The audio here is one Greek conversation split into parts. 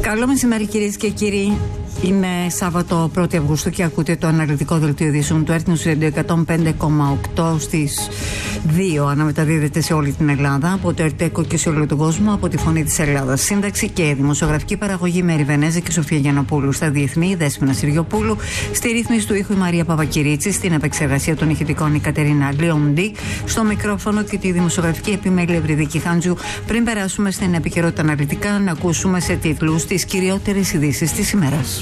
Καλό μεσημέρι, κυρίες και κύριοι. Είναι Σάββατο 1η Αυγούστου και ακούτε το αναλυτικό δελτίο ειδήσεων του Earth News Radio 105,8 στις 2. Αναμεταδίδεται σε όλη την Ελλάδα από το ΕΡΤΕΚΟ και σε όλο τον κόσμο από τη Φωνή της Ελλάδας. Σύνταξη και δημοσιογραφική παραγωγή Μέρη Βενέζη και Σοφία Γιαννοπούλου. Στα διεθνή, Δέσποινα Συριοπούλου. Στη ρύθμιση του ήχου η Μαρία Παπακυρίτση. Στην επεξεργασία των ηχητικών η Κατερίνα Λιοντή. Στο μικρόφωνο και τη δημοσιογραφική επιμέλεια Ευρυδίκη Χάντζου. Πριν περάσουμε στην επικαιρότητα αναλυτικά, να ακούσουμε σε τίτλους τις κυριότερες ειδήσεις της ημέρας.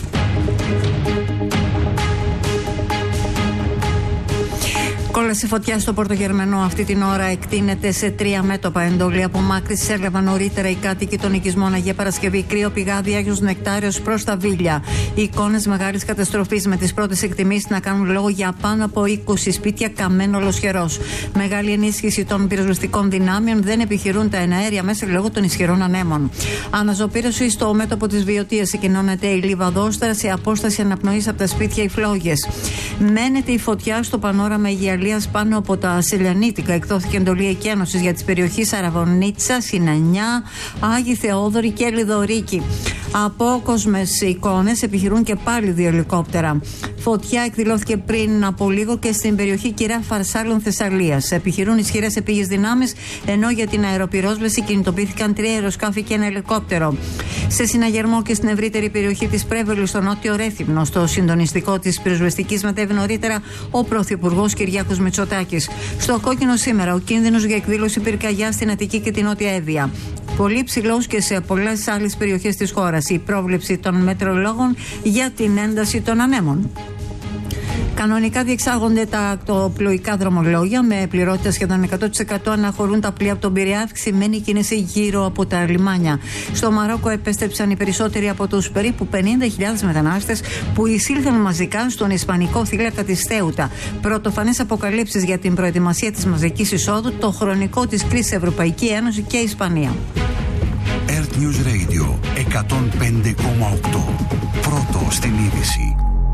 Κόλαση φωτιά στο Πορτογερμενό αυτή την ώρα εκτείνεται σε 3 μέτωπα. Εντολή απομάκρυνση έλαβαν νωρίτερα οι κάτοικοι των οικισμών Αγία Παρασκευή, Κρύο Πηγάδι, Άγιος Νεκτάριος προς τα Βίλια. Οι εικόνες μεγάλης καταστροφής με τις πρώτες εκτιμήσεις να κάνουν λόγο για πάνω από 20 σπίτια καμένο ολοσχερός. Μεγάλη ενίσχυση των πυροσβεστικών δυνάμεων, δεν επιχειρούν τα εναέρια μέσα λόγω των ισχυρών ανέμων. Αναζωπήρωση στο μέτωπο της Βιωτίας, εκκοινώνεται η Λίβα Δόστρα, σε απόσταση αναπνοής από τα σπίτια οι φλόγες. Μένεται η φωτιά στο πανόραμα Αιγιαλίας πάνω από τα Σελιανίτικα. Εκδόθηκε εντολή εκένωσης για τις περιοχές Αραβωνίτσα, Συνανιά, Άγιοι Θεόδωροι και Λιδωρίκη. Απόκοσμες εικόνες επιχειρούν και πάλι 2 ελικόπτερα. Φωτιά εκδηλώθηκε πριν από λίγο και στην περιοχή Κυρά Φαρσάλων Θεσσαλίας. Επιχειρούν ισχυρές επίγειες δυνάμεις, ενώ για την αεροπυρόσβεση κινητοποιήθηκαν 3 αεροσκάφη και 1 ελικόπτερο. Σε συναγερμό και στην ευρύτερη περιοχή της Πρέβολης, στο νότιο Ρέθυμνο, στο συντονιστικό της πυροσβεστικής μετέβη νωρίτερα ο Πρωθυπουργός Κυριάκος Μητσοτάκης. Στο κόκκινο σήμερα ο κίνδυνος για εκδήλωση πυρκαγιά στην Αττική και την Νότια Εύβοια. Πολύ ψηλός και σε πολλές άλλες περιοχές της χώρας. Η πρόβλεψη των μετεωρολόγων για την ένταση των ανέμων. Κανονικά διεξάγονται τα ακτοπλοϊκά δρομολόγια με πληρότητα σχεδόν 100%. Αναχωρούν τα πλοία από τον Πειραιά, αυξημένη κίνηση γύρω από τα λιμάνια. Στο Μαρόκο επέστρεψαν οι περισσότεροι από τους περίπου 50.000 μετανάστες που εισήλθαν μαζικά στον ισπανικό θύλακα της Θέουτα. Πρωτοφανές αποκαλύψεις για την προετοιμασία της μαζικής εισόδου, το χρονικό της κρίσης Ευρωπαϊκή Ένωση και Ισπανία. Earth News Radio 105,8. Πρώτο στην είδηση.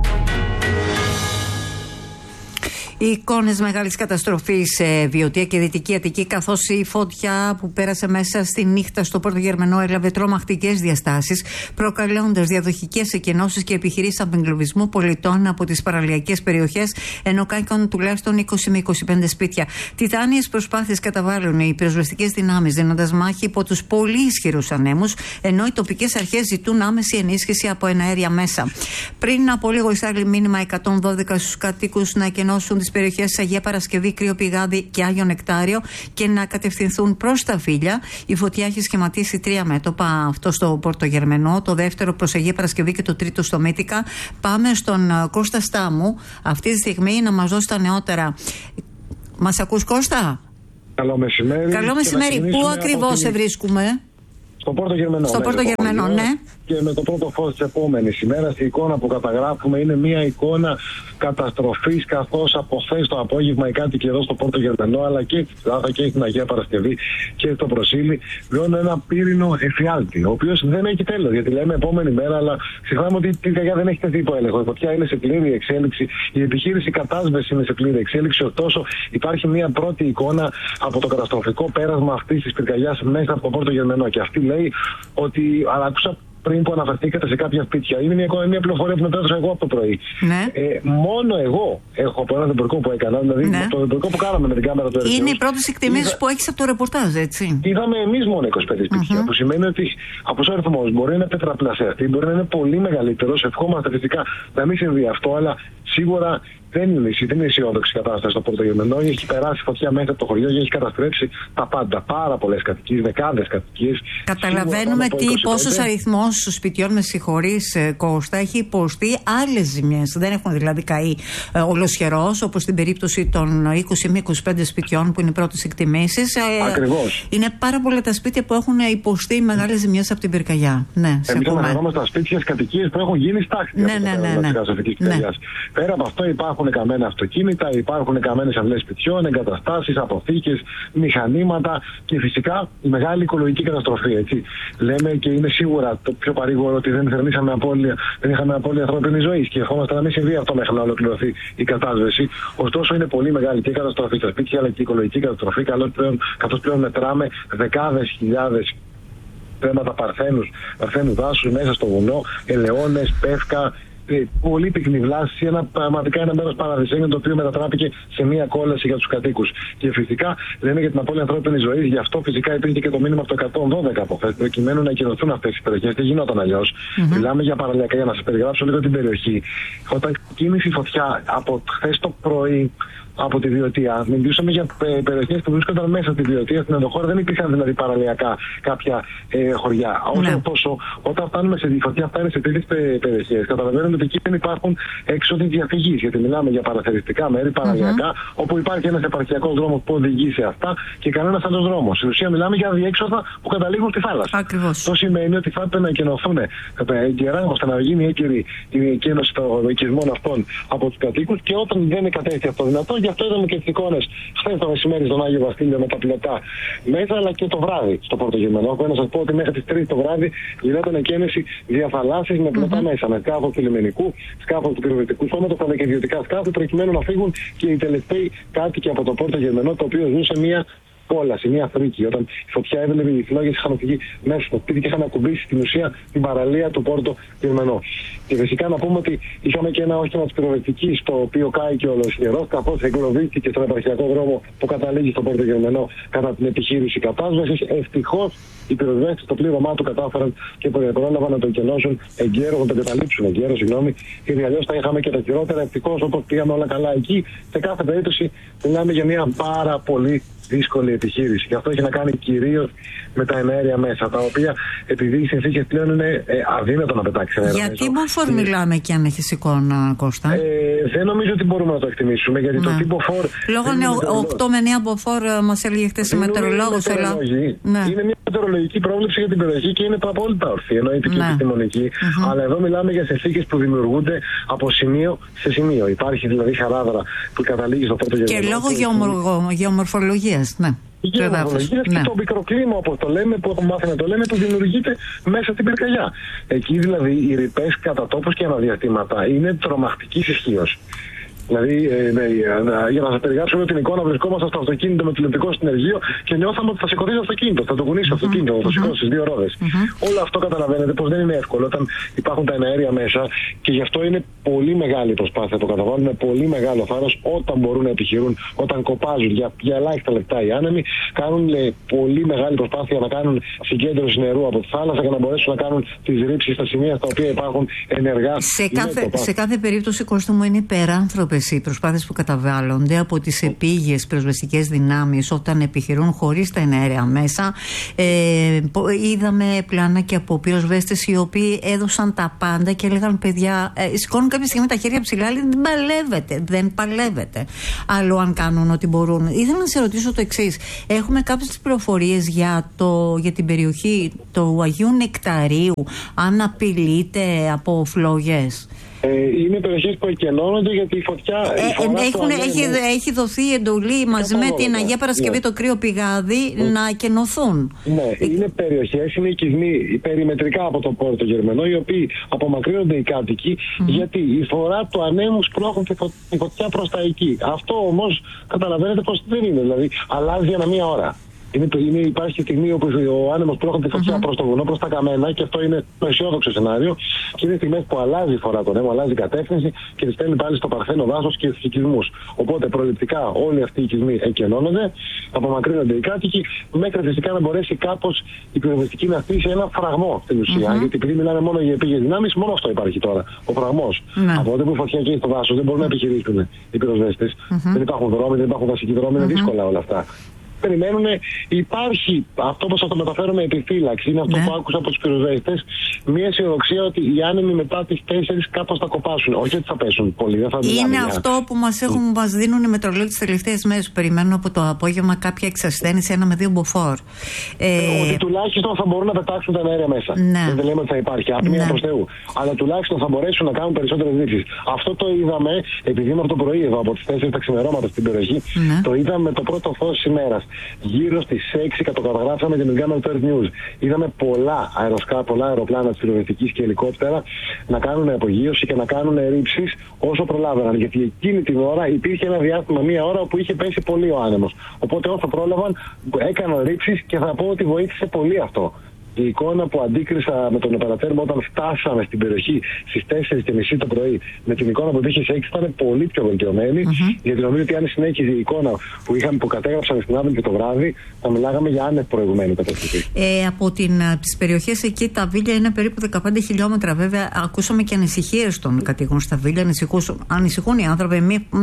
Οι εικόνες μεγάλης καταστροφής σε Βιωτία και Δυτική Αττική, καθώς η φωτιά που πέρασε μέσα στη νύχτα στο Πορτογερμενό έλαβε τρομακτικές διαστάσεις, προκαλώντας διαδοχικές εκενώσεις και επιχειρήσεις απεγκλωβισμού πολιτών από τις παραλιακές περιοχές, ενώ κάηκαν τουλάχιστον 20 με 25 σπίτια. Τιτάνιες προσπάθειες καταβάλουν οι πυροσβεστικές δυνάμεις, δίνοντας μάχη υπό τους πολύ ισχυρούς ανέμους, ενώ οι τοπικές αρχές ζητούν άμεση ενίσχυση από εναέρια μέσα. Πριν από λίγο εισάγει μήνυμα 112 στους κατοίκους να εκενώσουν τις περιοχές Αγία Παρασκευή, Κρύο Πηγάδι και Άγιο Νεκτάριο και να κατευθυνθούν προς τα Βίλια. Η φωτιά έχει σχηματίσει 3 μέτωπα, αυτό στο Πορτογερμενό, το δεύτερο προς Αγία Παρασκευή και το τρίτο στο Μύτικα. Πάμε στον Κώστα Στάμου αυτή τη στιγμή να μας δώσει τα νεότερα. Μας ακούς, Κώστα? Καλό μεσημέρι. Καλό μεσημέρι. Πού ακριβώς σε βρίσκουμε? Στο Πορτογερμενό. Στο Πορτογερμενό, ναι. Και με το πρώτο φως της επόμενης ημέρας, η εικόνα που καταγράφουμε είναι μια εικόνα καταστροφής, καθώς από χθες το απόγευμα οι κάτοικοι εδώ στο Πορτογερμενό, αλλά και στη Λάδα και στην Αγία Παρασκευή και στο Προσήλι, βιώνουν ένα πύρινο εφιάλτη, ο οποίος δεν έχει τέλος. Γιατί λέμε επόμενη μέρα, αλλά ξεχνάμε ότι η πυρκαγιά δεν έχει τεθεί υπό έλεγχο. Η φωτιά είναι σε πλήρη εξέλιξη, η επιχείρηση κατάσβεση είναι σε πλήρη εξέλιξη. Ωστόσο, υπάρχει μια πρώτη εικόνα από το καταστροφικό πέρασμα αυτής της πυρκαγιάς μέσα από το Πορτογερμενό. Και αυτή λέει ότι, αλλά άκουσα πριν που αναφερθήκατε σε κάποια σπίτια, είναι μια πληροφορία που μετέδωσα εγώ από το πρωί. Ναι. Μόνο εγώ έχω από ένα εμπορικό που έκανα, δηλαδή ναι. το εμπορικό που κάναμε με την κάμερα του Είναι οι πρώτες εκτιμήσεις που έχεις από το ρεπορτάζ, έτσι. Είδαμε εμείς μόνο 25 σπίτια, που σημαίνει ότι από ο αριθμός μπορεί να είναι τετραπλασιαστή, μπορεί να είναι πολύ μεγαλύτερος. Ευχόμαστε φυσικά να μην συμβεί αυτό, αλλά σίγουρα δεν είναι αισιόδοξη η κατάσταση στο Πορτογερμενό. Έχει περάσει φωτιά μέσα από το χωριό και έχει καταστρέψει τα πάντα. Πάρα πολλές κατοικίες, δεκάδες κατοικίες. Καταλαβαίνουμε πόσος αριθμός σπιτιών, με συγχωρείς, Κώστα, έχει υποστεί άλλες ζημιές. Δεν έχουν δηλαδή καεί ολοσχερός, όπως στην περίπτωση των 20 με 25 σπιτιών που είναι οι πρώτες εκτιμήσεις. Ακριβώς. Είναι πάρα πολλά τα σπίτια που έχουν υποστεί μεγάλες ζημιές από την πυρκαγιά. Ναι, εμείς αναφερόμαστε στα σπίτια, στις κατοικίες που έχουν γίνει στάχτη. Ναι. Πέρα από αυτό υπάρχουν καμένα αυτοκίνητα, υπάρχουν καμένες αυλές σπιτιών, εγκαταστάσεις, αποθήκες, μηχανήματα και φυσικά η μεγάλη οικολογική καταστροφή. Έτσι. Λέμε και είναι σίγουρα το πιο παρήγορο ότι δεν είχαμε απώλεια ανθρώπινης ζωής και ευχόμαστε να μην συμβεί αυτό μέχρι να ολοκληρωθεί η κατάσβεση. Ωστόσο, είναι πολύ μεγάλη και η καταστροφή στα σπίτια αλλά και η οικολογική καταστροφή, καθώς πλέον μετράμε δεκάδες χιλιάδες θέματα παρθένου δάσους μέσα στο βουνό, ελαιώνες, πεύκα. Πολύ πυκνή βλάση, πραγματικά ένα μέρος παραδεισένιο το οποίο μετατράπηκε σε μια κόλαση για τους κατοίκους. Και φυσικά λένε για την απώλεια ανθρώπινης ζωής, γι' αυτό φυσικά υπήρχε και το μήνυμα από το 112 από χθες, προκειμένου να ακυρωθούν αυτές οι περιοχές. Δεν γινόταν αλλιώς. Μιλάμε για παραλιακά, για να σας περιγράψω λίγο την περιοχή. Όταν κίνησε η φωτιά από χθες το πρωί, από τη Βιωτία. Μιλούσαμε για περιοχές που βρίσκονταν μέσα στη Βιωτία, στην ενδοχώρα. Δεν υπήρχαν δηλαδή παραλιακά κάποια χωριά. Ωστόσο, όταν φτάνουμε σε φωτιά, φτάνει σε τέτοιες περιοχές, καταλαβαίνουμε ότι εκεί δεν υπάρχουν έξοδοι διαφυγής. Γιατί μιλάμε για παραθεριστικά μέρη, παραλιακά, όπου υπάρχει ένας επαρχιακός δρόμος που οδηγεί σε αυτά και κανένας άλλος δρόμος. Στην ουσία, μιλάμε για διέξοδα που καταλήγουν στη θάλασσα. Ακριβώς. Αυτό σημαίνει ότι θα έπρεπε να εκενωθούν έγκαιρα ώστε να γίνει έγκαιρη η εκένωση των οικισμών αυτών από τους κατοίκους και όταν δεν κατέστη αυτό δυνατό. Γι' αυτό είδαμε και τις εικόνες χθες το μεσημέρι στον Άγιο Βασίλειο με τα πιλωτά μέσα, αλλά και το βράδυ στο Πόρτο Γερμανό. Έχω να σας πω ότι μέχρι τις 3 το βράδυ γινόταν εκκίνηση διαφαλάσσης με πιλωτά μέσα, με σκάφος του λιμενικού, σκάφος του πυροβολικού σώματος, αλλά και ιδιωτικά σκάφη, προκειμένου να φύγουν και οι τελευταίοι κάτοικοι από το Πόρτο Γερμανό, το οποίο ζούσε μια κόλαση, μια φρίκη. Όταν η φωτιά έβλεπε, οι φλόγες είχαν φυγεί μέσα στο σπίτι και είχαν ακουμπήσει στην ουσία την παραλία του Πόρτο Γερμανό. Και φυσικά να πούμε ότι είχαμε και ένα όχημα της πυροβολικής, το οποίο κάηκε ολοσχερός, καθώς εγκλωβίστηκε στον επαρχιακό δρόμο που καταλήγει στο Πόρτο Γερμανό κατά την επιχείρηση κατάσβεσης. Ευτυχώς οι πυροσβέστες στο πλήρωμά του κατάφεραν και πρόλαβαν να το εκενώσουν εγκαίρως, να το καταλήψουν εγκαίρως, γιατί αλλιώς θα είχαμε και τα χειρότερα. Ευτυχώς, όπως πήγαμε όλα καλά εκεί, σε κάθε περίπτωση μιλάμε για μια πάρα πολύ δύσκολη επιχείρηση. Και αυτό έχει να κάνει κυρίως με τα εναέρια μέσα, τα οποία επειδή οι συνθήκες πλέον είναι αδύνατο να πετάξει αέρα. Γιατί μποφόρ μιλάμε και αν έχεις εικόνα, Κώστα? Δεν νομίζω ότι μπορούμε να το εκτιμήσουμε, γιατί το τύπο φορ. Λόγω 8 με 9 από φορ μας έλεγε χτες η μετεωρολόγος. Είναι μια μετεωρολογική πρόβλεψη για την περιοχή και είναι απόλυτα ορθή, εννοείται και επιστημονική. Αλλά εδώ μιλάμε για συνθήκες που δημιουργούνται από σημείο σε σημείο. Υπάρχει δηλαδή χαράδρα που καταλήγει στο Πόρτο Γερμανό. Και λόγω γεωμορφολογίας, ναι. Και το μικροκλίμα, όπως το λέμε, που έχουμε μάθει να το λέμε, που δημιουργείται μέσα στην πυρκαγιά. Εκεί δηλαδή οι ρηπές κατά τόπους και αναδιαστήματα είναι τρομακτικής ισχύως. Δηλαδή, για να σας περιγράψουμε την εικόνα, βρισκόμαστε στο αυτοκίνητο με τηλεοπτικό συνεργείο και νιώθαμε ότι θα σηκωθεί το αυτοκίνητο, θα το κουνήσει το αυτοκίνητο, θα το σηκώσει στις δύο ρόδες. Όλο αυτό καταλαβαίνετε πως δεν είναι εύκολο όταν υπάρχουν τα εναέρια μέσα και γι' αυτό είναι πολύ μεγάλη η προσπάθεια που καταβάλουν, με πολύ μεγάλο θάρρος όταν μπορούν να επιχειρούν, όταν κοπάζουν για ελάχιστα λεπτά οι άνεμοι, κάνουν πολύ μεγάλη προσπάθεια να κάνουν συγκέντρωση νερού από τη θάλασσα για να μπορέσουν να κάνουν τις ρήψεις στα σημεία στα οποία υπάρχουν ενεργά. Σε κάθε περίπτωση, Κώστα μου, είναι υπεράνθρωποι οι προσπάθειες που καταβάλλονται από τις επίγειες πυροσβεστικές δυνάμεις όταν επιχειρούν χωρίς τα εναέρια μέσα. Είδαμε πλάνα και από πυροσβέστες οι οποίοι έδωσαν τα πάντα και έλεγαν, παιδιά, σηκώνουν κάποια στιγμή τα χέρια ψηλά, λέει, δεν παλεύετε. Άλλο αν κάνουν ό,τι μπορούν. Ήθελα να σε ρωτήσω το εξής. Έχουμε κάποιες πληροφορίες για την περιοχή του Αγίου Νεκταρίου, αν απειλείται από φλόγες? Είναι περιοχές που εκενώνονται γιατί η φωτιά. Έχει δοθεί εντολή μαζί με την Αγία Παρασκευή, το κρύο πηγάδι, να εκενωθούν. Ναι, είναι περιοχές, είναι οικισμοί περιμετρικά από το Πόρτο Γερμανό, οι οποίοι απομακρύνονται οι κάτοικοι, γιατί η φορά του ανέμου σπρώχνουν τη φωτιά προς τα εκεί. Αυτό όμως καταλαβαίνετε πως δεν είναι. Δηλαδή, αλλάζει ανά μία ώρα. Υπάρχει στιγμή όπου ο άνεμος πρόκειται τη φωτιά προς το βουνό, προς τα καμένα, και αυτό είναι το αισιόδοξο σενάριο. Και είναι στιγμές που αλλάζει η φορά του ανέμου, αλλάζει κατεύθυνση και τη στέλνει πάλι στο παρθένο δάσος και στους οικισμούς. Οπότε προληπτικά όλοι αυτοί οι οικισμοί εκενώνονται, απομακρύνονται οι κάτοικοι, μέχρι φυσικά να μπορέσει κάπως η πυροσβεστική να στήσει ένα φραγμό στην ουσία. Γιατί επειδή μιλάμε μόνο για επίγειες δυνάμεις, μόνο αυτό υπάρχει τώρα. Ο φραγμός. Από τότε που η φωτιά καίει στο δάσος δεν μπορούν να επιχειρήσουν οι πυροσβέστες. Δεν υπάρχουν δρόμοι, δεν υπάρχουν βασικοί δρόμοι, είναι δύσκολα όλα αυτά. Περιμένουν, υπάρχει αυτό που θα το μεταφέρουμε επιφύλαξη, είναι αυτό που άκουσα από τους πυροσβέστες, μια αισιοδοξία ότι οι άνεμοι μετά τις 4 κάπως θα κοπάσουν. Όχι ότι θα πέσουν πολύ, δεν θα είναι αυτό που μας δίνουν οι μετρολόγοι τις τελευταίες μέρες. Περιμένουν από το απόγευμα κάποια εξασθένηση 1 με 2 μποφόρ. Ότι τουλάχιστον θα μπορούν να πετάξουν τα εναέρια μέσα. Δεν λέμε ότι θα υπάρχει άπνοια προς Θεού. Αλλά τουλάχιστον θα μπορέσουν να κάνουν περισσότερες ρήψεις. Αυτό το είδαμε, επειδή είμαι από το πρωί εδώ, από τις 4 τα ξημερώματα στην περιοχή, το είδαμε το πρώτο φως της ημέρας. Γύρω στις 6 το καταγράψαμε και την κάναμε το Earth News. Είδαμε πολλά αεροπλάνα της πυροσβεστικής και ελικόπτερα να κάνουν απογείωση και να κάνουν ρήψεις όσο προλάβαιναν. Γιατί εκείνη την ώρα υπήρχε ένα διάστημα, μία ώρα που είχε πέσει πολύ ο άνεμος. Οπότε όσο πρόλαβαν έκαναν ρήψεις και θα πω ότι βοήθησε πολύ αυτό. Η εικόνα που αντίκρισα με τον οπερατέρ μου όταν φτάσαμε στην περιοχή στις 4:30 το πρωί, με την εικόνα που είχε σε 6 ήταν πολύ πιο βελτιωμένη. Γιατί νομίζω ότι αν συνέχιζε η εικόνα που κατέγραψαν στην Άδελφη το βράδυ, θα μιλάγαμε για άνευ προηγουμένη καταστροφή. Από τις περιοχές εκεί, τα Βίλια είναι περίπου 15 χιλιόμετρα. Βέβαια, ακούσαμε και ανησυχίες των κατοίκων στα Βίλια. Ανησυχούν οι άνθρωποι,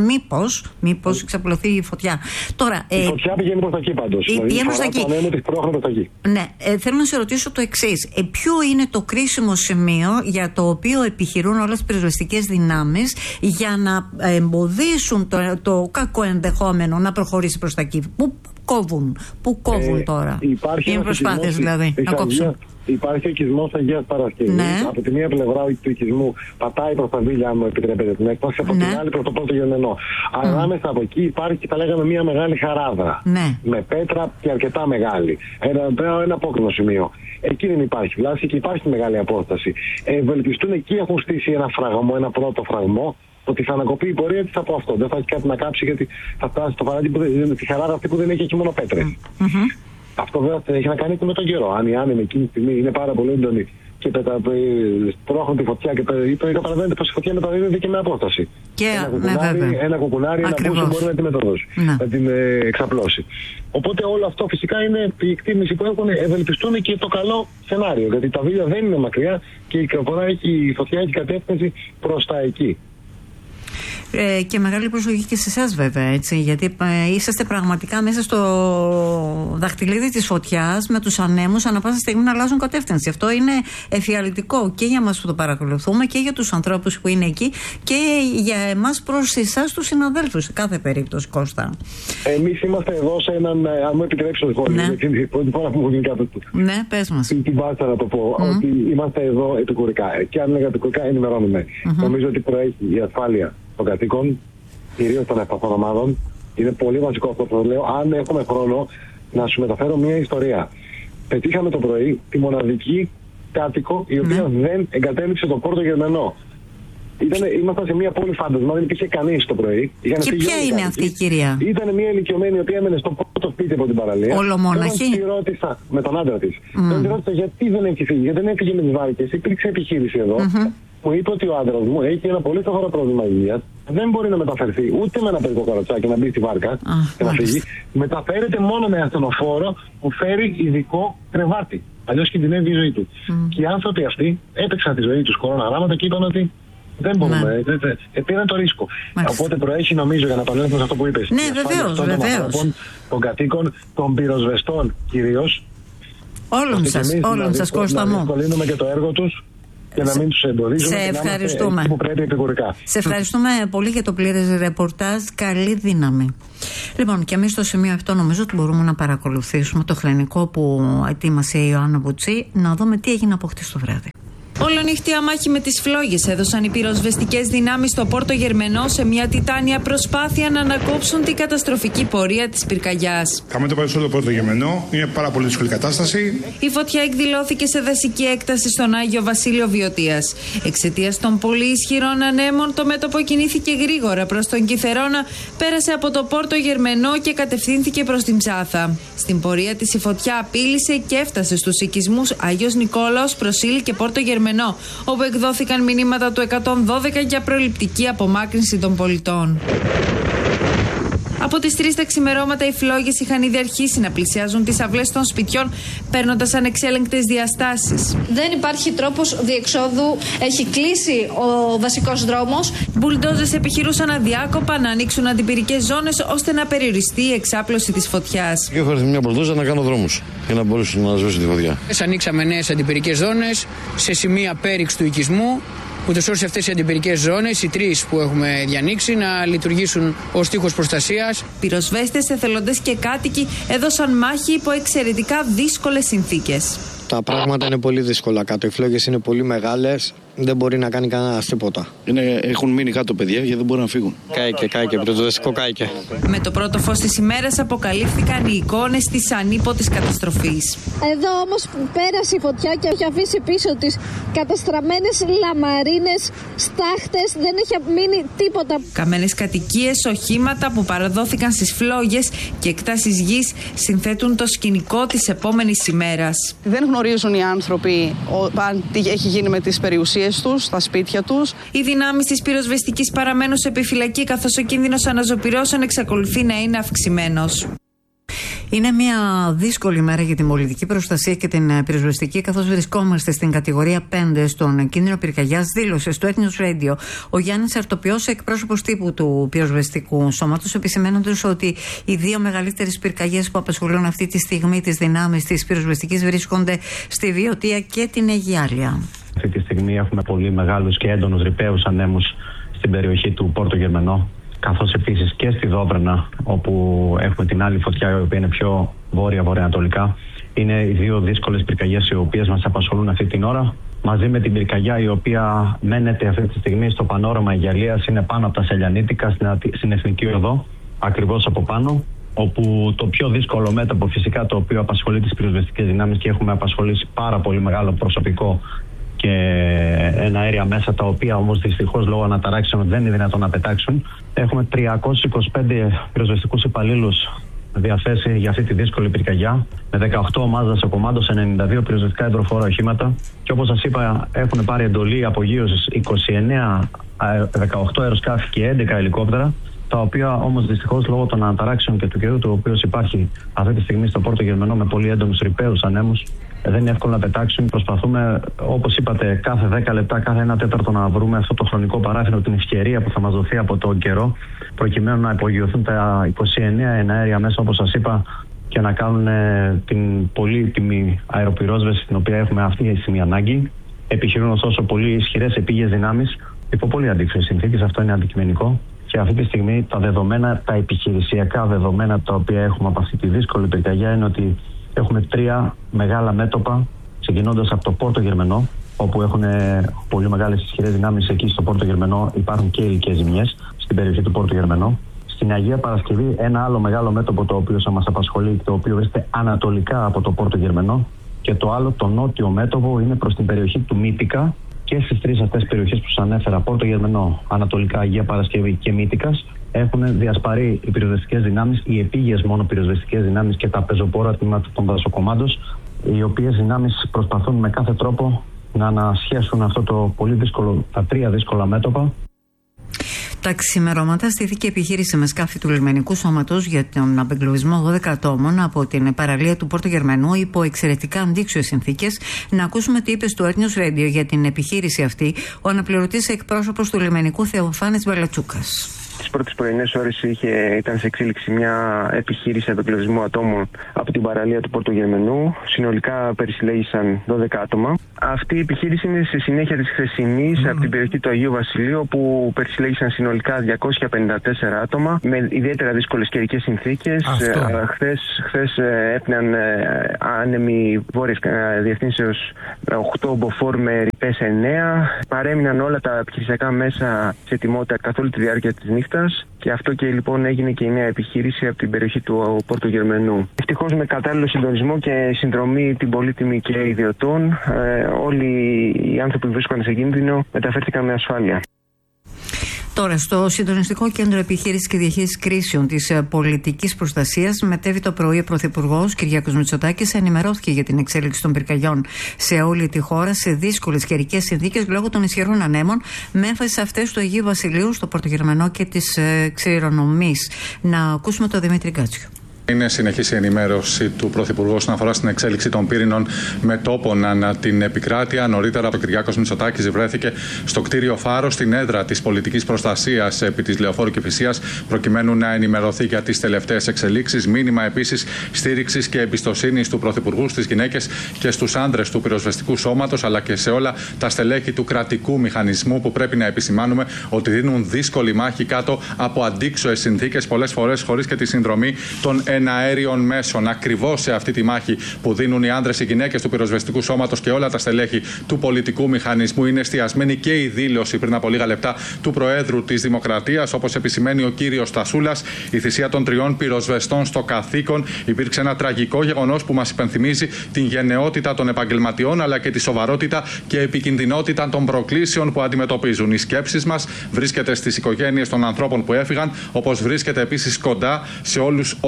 μήπως εξαπλωθεί η φωτιά. Τώρα, η φωτιά πηγαίνει προς τα εκεί πάντως. Πηγαίνει προς τα εκεί. Ναι, θέλω να σε ρωτήσω το εξής. Ποιο είναι το κρίσιμο σημείο για το οποίο επιχειρούν όλες τις πυροσβεστικές δυνάμεις για να εμποδίσουν το κακό ενδεχόμενο να προχωρήσει προς τα εκεί? Πού κόβουν τώρα? Είναι προσπάθειες δηλαδή να κόψουν. Υπάρχει ο οικισμός Αγίας Παρασκευής. Ναι. Από τη μία πλευρά του οικισμού πατάει προς τα Βίλια, αν μου επιτρέπετε την έκφραση, από την άλλη προς το Πόρτο Γερμενό. Αλλά ανάμεσα από εκεί υπάρχει, θα λέγαμε, μια μεγάλη χαράδρα. Ναι. Με πέτρα και αρκετά μεγάλη. Ένα απόκρινο σημείο. Εκεί δεν υπάρχει βλάση και υπάρχει μεγάλη απόσταση. Ευελπιστούν, εκεί έχουν στήσει ένα φραγμό, ένα πρώτο φραγμό. Ότι θα ανακοπεί η πορεία της από αυτό. Δεν θα έχει κάτι να κάψει, γιατί θα φτάσει στο παράδειγμα τη χαράδα αυτή που δεν έχει μόνο πέτρες. Αυτό βέβαια έχει να κάνει και με τον καιρό. Αν οι άνεμοι εκείνη τη στιγμή είναι πάρα πολύ έντονοι και πρόχνουν τη φωτιά και καταλαβαίνετε πως η φωτιά μεταδίδεται και με απόσταση. Και ένα κουκουνάρι, ένα πούσο μπορεί να τη μεταδώσει, να την εξαπλώσει. Οπότε όλο αυτό φυσικά είναι η εκτίμηση που έχουν. Ευελπιστούν και το καλό σενάριο. Γιατί τα Βίλια δεν είναι μακριά και η φωτιά έχει κατεύθυνση προς τα εκεί. Και μεγάλη προσοχή και σε εσάς βέβαια, έτσι, γιατί είσαστε πραγματικά μέσα στο δαχτυλίδι της φωτιάς με τους ανέμους ανά πάσα στιγμή να αλλάζουν κατεύθυνση. Αυτό είναι εφιαλτικό και για μας που το παρακολουθούμε και για τους ανθρώπους που είναι εκεί και για εμάς προς εσάς τους συναδέλφους σε κάθε περίπτωση, Κώστα. Εμείς είμαστε εδώ σε έναν, αν μου επιτρέψει το σχόλιο, την πρώτη φορά που μου γίνει κάτι του. Ναι, πες μας. Την βάζα να το πω, ότι είμαστε εδώ επικουρικά και αν λέγα επικουρικά ενημερώνουμε. Νομίζω ότι προέχει η ασφάλεια των κατοίκων, κυρίως των ευπαθών ομάδων. Είναι πολύ βασικό αυτό που λέω. Αν έχουμε χρόνο, να σου μεταφέρω μια ιστορία. Πετύχαμε το πρωί τη μοναδική κάτοικο η οποία δεν εγκατέλειψε το Πόρτο Γερμενό. Ήμασταν σε μια πόλη φάντασμα, δεν υπήρχε κανείς το πρωί. Και ποια είναι αυτή η κυρία? Ήταν μια ηλικιωμένη η οποία έμενε στο πρώτο σπίτι από την παραλία. Ολομόναχη. Τη ρώτησα με τον άντρα της. Τη ρώτησα γιατί δεν έχει φύγει, γιατί δεν έφυγε με τις βάρκες. Υπήρξε επιχείρηση εδώ. Μου είπε ότι ο άντρας μου έχει ένα πολύ σοβαρό πρόβλημα υγείας. Δεν μπορεί να μεταφερθεί ούτε με ένα παιδικό καροτσάκι να μπει στη βάρκα και να φύγει. Μεταφέρεται μόνο με ασθενοφόρο που φέρει ειδικό κρεβάτι. Αλλιώς κινδυνεύει η ζωή του. Και οι άνθρωποι αυτοί έπαιξαν τη ζωή τους κοροναγράμματα και είπαν ότι δεν μπορούμε. Πήραν το ρίσκο. Οπότε προέχει, νομίζω, για να επανέλθω σε αυτό που είπες. Ναι, βεβαίως. Των κατοίκων, των πυροσβεστών κυρίως. Όλων σας, Κώστα μου. Να διευκολύνουμε και το έργο τους και να μην τους εμποδίζουμε. Σε ευχαριστούμε. Που πρέπει επικουρικά. Σε ευχαριστούμε πολύ για το πλήρες ρεπορτάζ. Καλή δύναμη. Λοιπόν, και εμείς στο σημείο αυτό νομίζω ότι μπορούμε να παρακολουθήσουμε το χρονικό που ετοίμασε η Ιωάννα Μπουτσή, να δούμε τι έγινε από χτες το βράδυ. Ολονύχτια μάχη με τις φλόγες έδωσαν οι πυροσβεστικές δυνάμεις στο Πόρτο Γερμενό σε μια τιτάνια προσπάθεια να ανακόψουν την καταστροφική πορεία της πυρκαγιάς. Κάμε το παρελθόν το Πόρτο Γερμενό, είναι πάρα πολύ δύσκολη κατάσταση. Η φωτιά εκδηλώθηκε σε δασική έκταση στον Άγιο Βασίλειο Βιωτίας. Εξαιτίας των πολύ ισχυρών ανέμων, το μέτωπο κινήθηκε γρήγορα προς τον Κιθερώνα, πέρασε από το Πόρτο Γερμενό και κατευθύνθηκε προς την Ψάθα. Στην πορεία της η φωτιά απείλησε και έφτασε στους οικισμούς Άγιος Νικόλαος, Προσήλη και Πόρτο Γερμενό, όπου εκδόθηκαν μηνύματα του 112 για προληπτική απομάκρυνση των πολιτών. Από τις 3 τα ξημερώματα οι φλόγες είχαν ήδη αρχίσει να πλησιάζουν τις αυλές των σπιτιών, παίρνοντας ανεξέλεγκτες διαστάσεις. Δεν υπάρχει τρόπος διεξόδου, έχει κλείσει ο βασικός δρόμος. Μπουλντόζες επιχειρούσαν αδιάκοπα να ανοίξουν αντιπυρικές ζώνες ώστε να περιοριστεί η εξάπλωση της φωτιάς. Και έχω έρθει μια μπουλντόζα να κάνω δρόμους για να μπορούσε να σβήσει τη φωτιά. Ανοίξαμε νέες αντιπυρικές ζώνες σε σημεία πέριξ του οικισμού, ούτως ώστε αυτές οι αντιπυρικές ζώνες, οι 3 που έχουμε διανοίξει, να λειτουργήσουν ως τείχος προστασίας. Πυροσβέστες, εθελοντές και κάτοικοι έδωσαν μάχη υπό εξαιρετικά δύσκολες συνθήκες. Τα πράγματα είναι πολύ δύσκολα κάτω. Οι φλόγες είναι πολύ μεγάλες. Δεν μπορεί να κάνει κανένας τίποτα. Έχουν μείνει κάτω παιδιά γιατί δεν μπορούν να φύγουν. Κάηκε, πυροσβεστικό κάηκε. Με το πρώτο φως της ημέρας αποκαλύφθηκαν οι εικόνες της ανίποτης καταστροφής. Εδώ όμως πέρασε η φωτιά και έχει αφήσει πίσω της καταστραμμένες λαμαρίνες, στάχτες, δεν έχει μείνει τίποτα. Καμένες κατοικίες, οχήματα που παραδόθηκαν στις φλόγες και εκτάσεις γης συνθέτουν το σκηνικό της επόμενης ημέρας. Δεν γνωρίζουν οι άνθρωποι τι έχει γίνει με τις περιουσίες τους, στα σπίτια τους. Οι δυνάμεις της πυροσβεστικής παραμένουν σε επιφυλακή, καθώς ο κίνδυνος αναζωπυρώσεων εξακολουθεί να είναι αυξημένος. Είναι μια δύσκολη μέρα για την πολιτική προστασία και την πυροσβεστική, καθώς βρισκόμαστε στην κατηγορία 5 στον κίνδυνο πυρκαγιάς, δήλωσε στο News Radio ο Γιάννης Αρτοπιός, εκπρόσωπος τύπου του πυροσβεστικού σώματος, επισημαίνοντας ότι οι δύο μεγαλύτερες πυρκαγιές που απασχολούν αυτή τη στιγμή τις δυνάμεις της πυροσβεστικής βρίσκονται στη Βιωτία και την Αιγιάλια. Αυτή τη στιγμή έχουμε πολύ μεγάλους και έντονους ρηπαίους ανέμους στην περιοχή του Πόρτο Γερμενό, καθώς επίσης και στη Δόβρανα, όπου έχουμε την άλλη φωτιά, η οποία είναι πιο βόρεια-βορειοανατολικά. Είναι οι δύο δύσκολες πυρκαγιές οι οποίες μας απασχολούν αυτή την ώρα. Μαζί με την πυρκαγιά η οποία μένεται αυτή τη στιγμή στο πανόραμα Αιγιαλίας, είναι πάνω από τα Σελιανίτικα, στην Εθνική Οδό, ακριβώς από πάνω. Όπου το πιο δύσκολο μέτωπο, φυσικά, το οποίο απασχολεί τις πυροσβεστικές δυνάμεις και έχουμε απασχολήσει πάρα πολύ μεγάλο προσωπικό και ένα αέρια μέσα, τα οποία όμως δυστυχώς λόγω αναταράξεων δεν είναι δυνατόν να πετάξουν. Έχουμε 325 πυροσβεστικούς υπαλλήλους διαθέσει για αυτή τη δύσκολη πυρκαγιά, με 18 ομάδες σε κομμάτων, σε 92 πυροσβεστικά υδροφόρα οχήματα. Και όπως σας είπα, έχουν πάρει εντολή απογείωσης 18 αεροσκάφη και 11 ελικόπτερα, τα οποία όμως δυστυχώς λόγω των αναταράξεων και του καιρού, το οποίο υπάρχει αυτή τη στιγμή στο Πόρτο Γερμενό με πολύ έντονους ρηπαίους ανέμους, δεν είναι εύκολο να πετάξουν. Προσπαθούμε, όπως είπατε, κάθε 10 λεπτά, κάθε 1 τέταρτο να βρούμε αυτό το χρονικό παράθυρο, την ευκαιρία που θα μας δοθεί από τον καιρό, προκειμένου να υπογειωθούν τα 29 εναέρια μέσα, όπως σας είπα, και να κάνουν την πολύτιμη αεροπυρόσβεση, την οποία έχουμε αυτή τη στιγμή ανάγκη. Επιχειρούν ωστόσο πολύ ισχυρές επίγειες δυνάμεις υπό πολύ αντίξωες συνθήκες. Αυτό είναι αντικειμενικό. Και αυτή τη στιγμή τα δεδομένα, τα επιχειρησιακά δεδομένα τα οποία έχουμε από αυτή τη δύσκολη πυρκαγιά είναι ότι έχουμε 3 μεγάλα μέτωπα, ξεκινώντας από το Πόρτο Γερμενό, όπου έχουν πολύ μεγάλες ισχυρές δυνάμεις. Εκεί στο Πόρτο Γερμενό υπάρχουν και υλικές ζημιές, στην περιοχή του Πόρτο Γερμενό. Στην Αγία Παρασκευή, ένα άλλο μεγάλο μέτωπο το οποίο θα μας απασχολεί, το οποίο βρίσκεται ανατολικά από το Πόρτο Γερμενό. Και το άλλο, το νότιο μέτωπο, είναι προς την περιοχή του Μύτικα. Και στις 3 αυτές περιοχές που σας ανέφερα, Πόρτο Γερμενό, Ανατολικά, Αγία Παρασκευή και Μύτικας, έχουν διασπαρεί οι πυροσβεστικές δυνάμεις, οι επίγειες μόνο πυροσβεστικές δυνάμεις και τα πεζοπόρα τμήματα των δασοκομμάτων, οι οποίες δυνάμεις προσπαθούν με κάθε τρόπο να ανασχέσουν αυτό το πολύ δύσκολο, τα 3 δύσκολα μέτωπα. Τα ξημερώματα στήθηκε επιχείρηση με σκάφη του λιμενικού σώματος για τον απεγκλωβισμό 12 ατόμων από την παραλία του Πόρτο Γερμενού υπό εξαιρετικά αντίξωες συνθήκες. Να ακούσουμε τι είπε στο News Radio για την επιχείρηση αυτή ο αναπληρωτής εκπρόσωπος του λιμενικού Θεοφάνης Μπαλατσούκας. Τις πρώτες πρωινές ώρες ήταν σε εξέλιξη μια επιχείρηση απεγκλωβισμού ατόμων από την παραλία του Πόρτο Γερμενού. Συνολικά περισυλλέγησαν 12 άτομα. Αυτή η επιχείρηση είναι σε συνέχεια της χθεσινής από την περιοχή του Αγίου Βασιλείου, όπου περισυλλέγησαν συνολικά 254 άτομα με ιδιαίτερα δύσκολες καιρικές συνθήκες. Χθες έπνεαν άνεμοι βόρειες διευθύνσεως 8 μποφόρ με ρηπές 9. Παρέμειναν όλα τα επιχειρησιακά μέσα σε ετοιμότητα καθ' όλη τη διάρκεια της νύχτας. Και αυτό και λοιπόν έγινε και η νέα επιχείρηση από την περιοχή του Πόρτο Γερμενού. Ευτυχώς με κατάλληλο συντονισμό και συνδρομή την πολύτιμη και ιδιωτών, όλοι οι άνθρωποι που βρίσκονται σε κίνδυνο μεταφέρθηκαν με ασφάλεια. Τώρα, στο Συντονιστικό Κέντρο Επιχείρησης και Διαχείρισης Κρίσεων της Πολιτικής Προστασίας, μετέβη το πρωί ο Πρωθυπουργός Κυριάκος Μητσοτάκης, ενημερώθηκε για την εξέλιξη των πυρκαγιών σε όλη τη χώρα σε δύσκολες καιρικές συνθήκες λόγω των ισχυρών ανέμων, με έμφαση σε αυτές του Αγίου Βασιλείου, στο Πόρτο Γερμενό και της Ξηρονομής. Να ακούσουμε τον Δημήτρη Γκάτσιο. Είναι συνεχής η ενημέρωση του Πρωθυπουργού όσον αφορά στην εξέλιξη των πύρινων μετώπων ανά την επικράτεια. Νωρίτερα, ο Κυριάκος Μητσοτάκης βρέθηκε στο κτίριο Φάρος, στην έδρα της πολιτικής προστασίας επί της Λεωφόρου Κηφισίας, προκειμένου να ενημερωθεί για τις τελευταίες εξελίξεις. Μήνυμα επίσης στήριξης και εμπιστοσύνης του Πρωθυπουργού στις γυναίκες και στους άντρες του πυροσβεστικού σώματος, αλλά και σε όλα τα στελέχη του κρατικού μηχανισμού, που πρέπει να επισημάνουμε ότι δίνουν δύσκολη μάχη κάτω από αντίξωες συνθήκες, πολλές φορές χωρίς και τη συνδρομή των εναέριων μέσων. Ακριβώς σε αυτή τη μάχη που δίνουν οι άντρες, οι γυναίκες του πυροσβεστικού σώματος και όλα τα στελέχη του πολιτικού μηχανισμού, είναι εστιασμένη και η δήλωση πριν από λίγα λεπτά του Προέδρου της Δημοκρατίας. Όπως επισημαίνει ο κύριος Στασούλας, η θυσία των 3 πυροσβεστών στο καθήκον υπήρξε ένα τραγικό γεγονός που μας υπενθυμίζει την γενναιότητα των επαγγελματιών, αλλά και τη σοβαρότητα και επικινδυνότητα των προκλήσεων που αντιμετωπίζουν. Οι σκέψεις μας βρίσκεται στις οικογένειες των ανθρώπων που έφυγαν, όπως βρίσκεται επίσης κοντά σε όλους όσοι επιχειρούν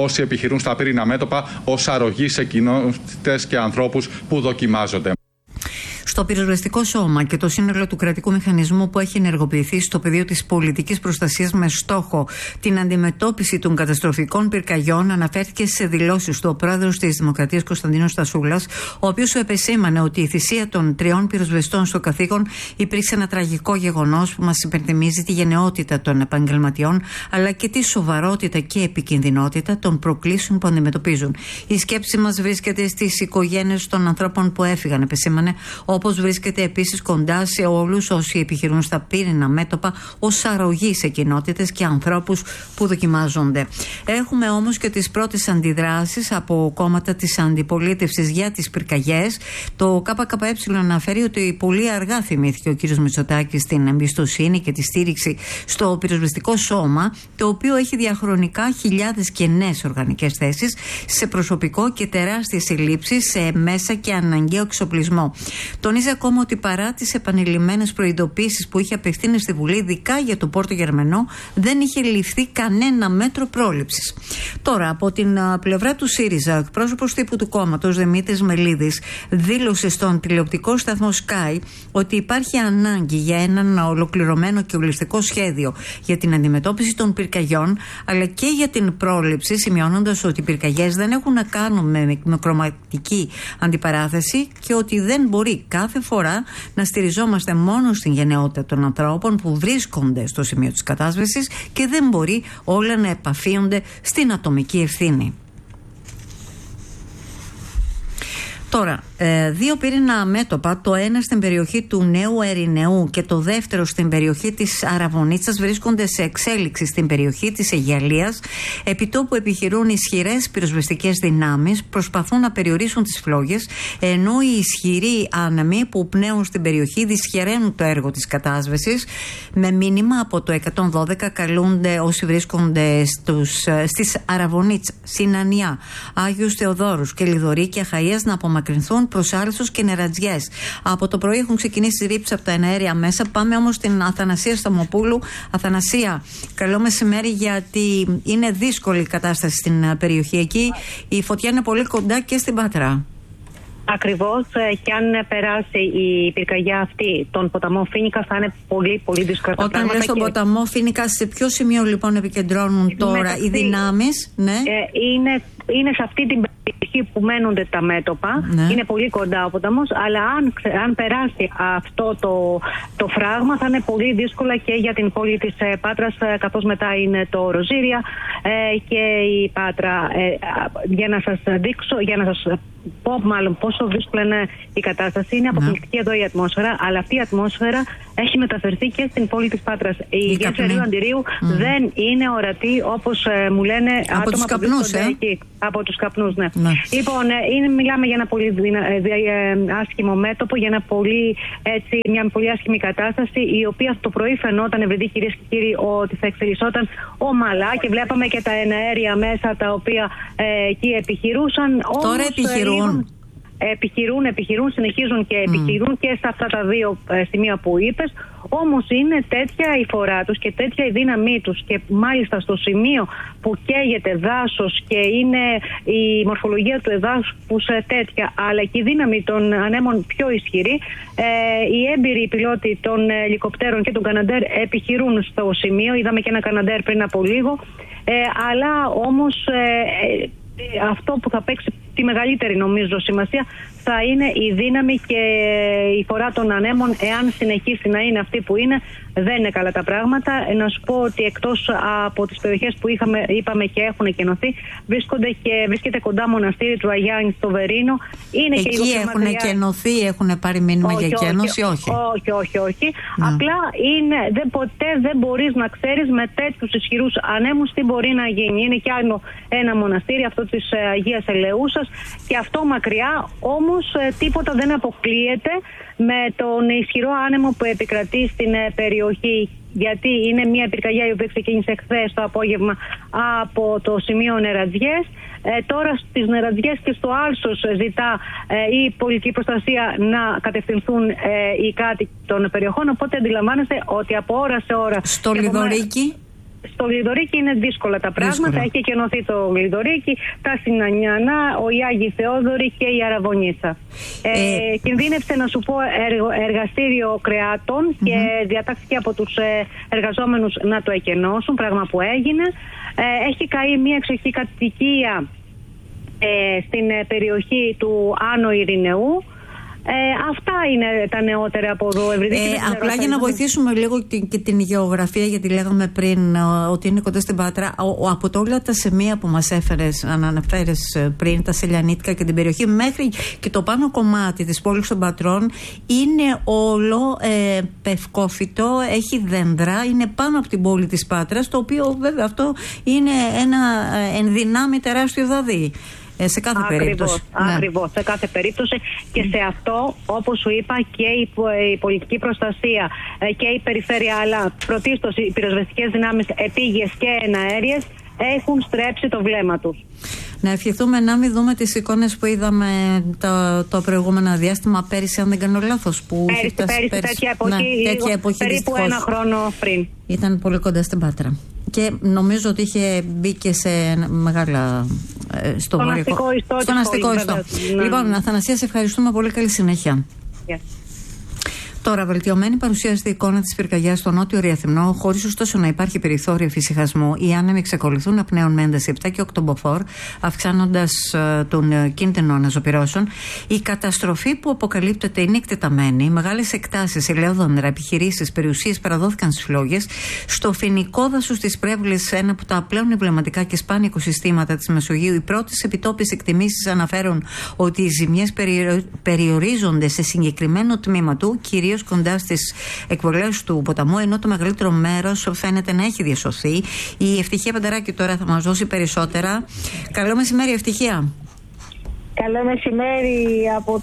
επιχειρούν στα πύρινα μέτωπα ως αρρωγή σε κοινότητες και ανθρώπους που δοκιμάζονται. Στο πυροσβεστικό σώμα και το σύνολο του κρατικού μηχανισμού που έχει ενεργοποιηθεί στο πεδίο της πολιτικής προστασίας με στόχο την αντιμετώπιση των καταστροφικών πυρκαγιών, αναφέρθηκε σε δηλώσεις του ο πρόεδρος της Δημοκρατίας Κωνσταντίνος Στασούλας, ο οποίος επεσήμανε ότι η θυσία των 3 πυροσβεστών στο καθήκον υπήρξε ένα τραγικό γεγονός που μας υπενθυμίζει τη γενναιότητα των επαγγελματιών, αλλά και τη σοβαρότητα και επικινδυνότητα των προκλήσεων που αντιμετωπίζουν. Η σκέψη μας βρίσκεται στις οικογένειες των ανθρώπων που έφυγαν, επεσήμανε, όπως βρίσκεται επίσης κοντά σε όλους όσοι επιχειρούν στα πύρινα μέτωπα ως αρρωγή σε κοινότητες και ανθρώπους που δοκιμάζονται. Έχουμε όμως και τις πρώτες αντιδράσεις από κόμματα της αντιπολίτευσης για τις πυρκαγιές. Το ΚΚΕ αναφέρει ότι πολύ αργά θυμήθηκε ο κ. Μητσοτάκης την εμπιστοσύνη και τη στήριξη στο πυροσβεστικό σώμα, το οποίο έχει διαχρονικά χιλιάδες κενές οργανικές θέσεις σε προσωπικό και τεράστιες ελλείψεις σε μέσα και αναγκαίο εξοπλισμό. Τονίζει ακόμα ότι παρά τις επανειλημμένες προειδοποίησεις που είχε απευθύνει στη Βουλή, ειδικά για το Πόρτο Γερμανό, δεν είχε ληφθεί κανένα μέτρο πρόληψης. Τώρα, από την πλευρά του ΣΥΡΙΖΑ, εκπρόσωπος τύπου του κόμματος Δημήτρης Μελίδης δήλωσε στον τηλεοπτικό σταθμό Sky ότι υπάρχει ανάγκη για ένα ολοκληρωμένο και ολιστικό σχέδιο για την αντιμετώπιση των πυρκαγιών, αλλά και για την πρόληψη, σημειώνοντας ότι οι πυρκαγιές δεν έχουν να κάνουν με μικροματική αντιπαράθεση και ότι δεν μπορεί κάθε φορά να στηριζόμαστε μόνο στην γενναιότητα των ανθρώπων που βρίσκονται στο σημείο της κατάσβεσης και δεν μπορεί όλα να επαφίονται στην ατομική ευθύνη. Τώρα, 2 πύρινα μέτωπα, το ένα στην περιοχή του Νέου Ερηνεού και το δεύτερο στην περιοχή της Αραβωνίτσας, βρίσκονται σε εξέλιξη στην περιοχή της Αιγιαλίας, επιτόπου επιχειρούν ισχυρές πυροσβεστικές δυνάμεις, προσπαθούν να περιορίσουν τις φλόγες, ενώ οι ισχυροί άνεμοι που πνέουν στην περιοχή δυσχεραίνουν το έργο της κατάσβεσης. Με μήνυμα από το 112 καλούνται όσοι βρίσκονται στις Αραβωνίτσα, Συνανιά, Άγιους Θεοδόρους και Λιδωρή και Αχαΐας να απομακρυνθούν προς Άλσος και Νερατζιές. Από το πρωί έχουν ξεκινήσει ρήψεις από τα εναέρια μέσα. Πάμε όμως στην Αθανασία Σταμοπούλου. Αθανασία, καλό μεσημέρι, γιατί είναι δύσκολη η κατάσταση στην περιοχή εκεί. Η φωτιά είναι πολύ κοντά και στην Πάτρα. Ακριβώς, και αν περάσει η πυρκαγιά αυτή τον ποταμό Φοίνικα θα είναι πολύ πολύ δύσκολα τα πράγματα. Όταν λες τον ποταμό Φοίνικα, σε ποιο σημείο λοιπόν επικεντρώνουν τώρα οι δυνάμεις? Ναι. Είναι σε αυτή την περιοχή που μένονται τα μέτωπα, ναι. Είναι πολύ κοντά ο ποταμός, αλλά αν περάσει αυτό το φράγμα θα είναι πολύ δύσκολα και για την πόλη της Πάτρας, καθώς μετά είναι το Ροζίρια και η Πάτρα. Για να σας δείξω, για να σας πω μάλλον πόσο δύσκολη είναι η κατάσταση, είναι αποκλειστική εδώ η ατμόσφαιρα, αλλά αυτή η ατμόσφαιρα έχει μεταφερθεί και στην πόλη της Πάτρας. Η γεύση Αντιρίου δεν είναι ορατή, όπως μου λένε από τους καπνούς, εκεί. Από τους καπνούς, ναι. Λοιπόν, μιλάμε για ένα πολύ άσχημο μέτωπο, για μια πολύ άσχημη κατάσταση, η οποία το πρωί φαινόταν, ευρετή κυρίες και κύριοι, ότι θα εξελισσόταν ομαλά και βλέπαμε και τα εναέρια μέσα τα οποία εκεί επιχειρούσαν. Τώρα επιχειρούν. Συνεχίζουν και επιχειρούν και σε αυτά τα 2 σημεία που είπες. Όμως είναι τέτοια η φορά τους και τέτοια η δύναμή τους, και μάλιστα στο σημείο που καίγεται δάσος και είναι η μορφολογία του εδάφους τέτοια, αλλά και η δύναμη των ανέμων πιο ισχυρή, οι έμπειροι πιλότοι των ελικοπτέρων και των Καναντέρ επιχειρούν στο σημείο. Είδαμε και ένα Καναντέρ πριν από λίγο, αλλά όμως αυτό που θα παίξει τη μεγαλύτερη νομίζω σημασία θα είναι η δύναμη και η φορά των ανέμων. Εάν συνεχίσει να είναι αυτή που είναι, δεν είναι καλά τα πράγματα. Να σου πω ότι εκτός από τις περιοχές που είπαμε και έχουν κενωθεί, βρίσκεται κοντά μοναστήρι του Αγιάννη στο Βερίνο. Είναι εκεί και έχουν κενωθεί, έχουν πάρει μήνυμα για κένωση, όχι. Όχι. Απλά ποτέ δεν μπορείς να ξέρεις με τέτοιους ισχυρούς ανέμους τι μπορεί να γίνει. Είναι κι άλλο ένα μοναστήρι, αυτό της Αγίας Ελεούσας, και αυτό μακριά, όμως τίποτα δεν αποκλείεται με τον ισχυρό άνεμο που επικρατεί στην περιοχή, γιατί είναι μια πυρκαγιά η οποία ξεκίνησε χθες το απόγευμα από το σημείο Νερατζιές. Τώρα στις Νερατζιές και στο Άλσος ζητά η πολιτική προστασία να κατευθυνθούν οι κάτοικοι των περιοχών, οπότε αντιλαμβάνεστε ότι από ώρα σε ώρα... Στο Λιδωρίκι? Στο Γλυδωρίκι είναι δύσκολα τα πράγματα. Έχει εκενωθεί το Γλυδωρίκι, τα Συνανιανά, ο Ιάγη Θεόδωρη και η Αραβωνίσσα. Κινδύνευσε, να σου πω, εργαστήριο κρεάτων και διατάχθηκε από τους εργαζόμενους να το εκενώσουν, πράγμα που έγινε. Έχει καεί μια εξοχική κατοικία στην περιοχή του Άνω Ειρηνεού. Αυτά είναι τα νεότερα από εδώ. Απλά για να βοηθήσουμε λίγο και την γεωγραφία, γιατί λέγαμε πριν ότι είναι κοντά στην Πάτρα. Από όλα τα σημεία που μας αναφέρες πριν, τα Σελιανίτικα και την περιοχή, μέχρι και το πάνω κομμάτι της πόλης των Πατρών, είναι όλο πευκόφυτο, έχει δέντρα, είναι πάνω από την πόλη της Πάτρας, το οποίο βέβαια αυτό είναι ένα ενδυνάμει τεράστιο δαδί. Σε κάθε περίπτωση. Ακριβώς, σε κάθε περίπτωση, και σε αυτό, όπως σου είπα, και η πολιτική προστασία και η περιφέρεια, αλλά πρωτίστως οι πυροσβεστικές δυνάμεις επίγειες και εναέριες έχουν στρέψει το βλέμμα τους. Να ευχηθούμε να μην δούμε τις εικόνες που είδαμε το προηγούμενο διάστημα, πέρυσι, αν δεν κάνω λάθος. Πέρυσι, τέτοια εποχή περίπου ένα χρόνο πριν. Ήταν πολύ κοντά στην Πάτρα. Και νομίζω ότι είχε μπει και σε μεγάλα. Στον αστικό ιστό. Λοιπόν, Αθανασία, σε ευχαριστούμε πολύ. Καλή συνέχεια. Yes. Τώρα, βελτιωμένη παρουσίαστη εικόνα της πυρκαγιάς στο νότιο Ρυθυμνό, χωρίς ωστόσο να υπάρχει περιθώριο εφησυχασμού. Οι άνεμοι εξακολουθούν να πνέουν με ένταση 7 και 8 μποφόρ, αυξάνοντας τον κίνδυνο αναζωπυρώσεων. Η καταστροφή που αποκαλύπτεται είναι εκτεταμένη. Μεγάλες εκτάσεις, ελαιόδοντρα, επιχειρήσεις, περιουσίες παραδόθηκαν στις φλόγες. Στο φοινικό δάσος της Πρέβλης, ένα από τα πλέον εμβληματικά και σπάνια οικοσυστήματα της Μεσογείου, οι πρώτες επιτόπιες εκτιμήσεις αναφέρουν ότι οι ζημιές περιορίζονται σε συγκεκριμένο τμήμα του, κυρίως κοντά στις εκβολές του ποταμού, ενώ το μεγαλύτερο μέρος φαίνεται να έχει διασωθεί. Η Ευτυχία Πανταράκη τώρα θα μας δώσει περισσότερα. Καλό μεσημέρι, Ευτυχία. Καλό μεσημέρι από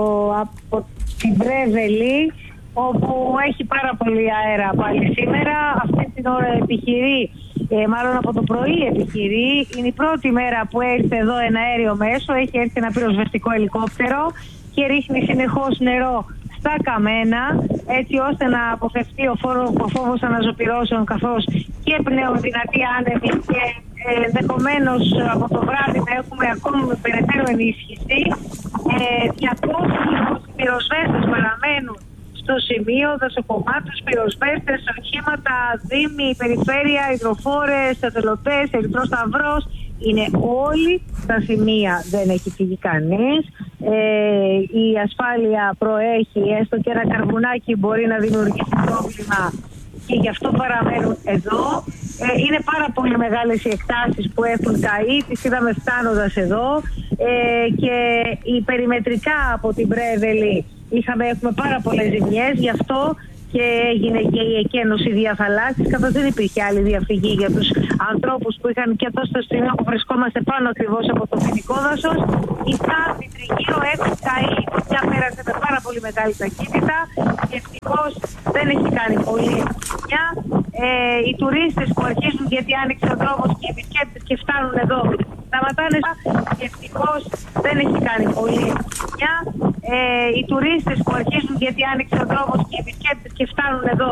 την Πρέβελη, όπου έχει πάρα πολύ αέρα πάλι σήμερα. Αυτή την ώρα επιχειρεί, μάλλον από το πρωί επιχειρεί. Είναι η πρώτη μέρα που έρθει εδώ ένα αέριο μέσο. Έχει έρθει ένα πυροσβεστικό ελικόπτερο και ρίχνει συνεχώς νερό στα καμένα, έτσι ώστε να αποφευθεί ο φόβος αναζωπυρώσεων, καθώς και πλέον δυνατή άνεμη και ενδεχομένως από το βράδυ να έχουμε ακόμη περαιτέρω ενίσχυση. 200 πυροσβέστες παραμένουν στο σημείο, δασοκομάτες, πυροσβέστες, οχήματα, δήμοι, περιφέρεια, υδροφόρες, εθελοντές, Ερυθρός Σταυρός. Είναι όλοι στα σημεία, δεν έχει φύγει κανείς. Η ασφάλεια προέχει, έστω και ένα καρβουνάκι μπορεί να δημιουργήσει πρόβλημα και γι' αυτό παραμένουν εδώ. Είναι πάρα πολύ μεγάλες οι εκτάσεις που έχουν καεί, τις είδαμε φτάνοντας εδώ, και οι περιμετρικά από την Πρέβελη έχουμε πάρα πολλές ζημιές, γι' αυτό και έγινε και η εκένωση διαθαλάσσης, καθώς δεν υπήρχε άλλη διαφυγή για τους ανθρώπους που είχαν και εδώ στο σημείο που βρισκόμαστε πάνω ακριβώς από το φοινικό δάσος. Η τάφη τριγύρω έχουν καεί, η φωτιά πέρασε με πάρα πολύ μεγάλη ταχύτητα και ευτυχώς δεν έχει κάνει πολύ ζημιά. Οι τουρίστες που αρχίζουν, γιατί άνοιξε ο δρόμος και οι επισκέπτες και φτάνουν εδώ, σταματάνε και ευτυχώς δεν έχει κάνει πολύ ζημιά. Οι τουρίστες που αρχίζουν, γιατί άνοιξε ο δρόμος και οι επισκέπτες και φτάνουν εδώ,